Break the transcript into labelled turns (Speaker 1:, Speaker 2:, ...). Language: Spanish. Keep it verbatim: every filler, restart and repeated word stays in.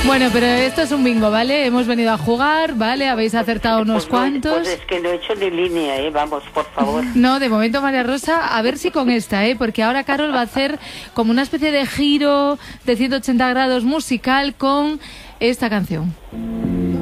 Speaker 1: Bueno, pero esto es un bingo, ¿vale? Hemos venido a jugar, ¿vale? Habéis acertado unos
Speaker 2: Pues no,
Speaker 1: cuantos.
Speaker 2: Pues es que no he hecho ni línea, ¿eh? Vamos, por favor.
Speaker 1: No, de momento, María Rosa, a ver si con esta, ¿eh? Porque ahora Carol va a hacer como una especie de giro de ciento ochenta grados musical con esta canción.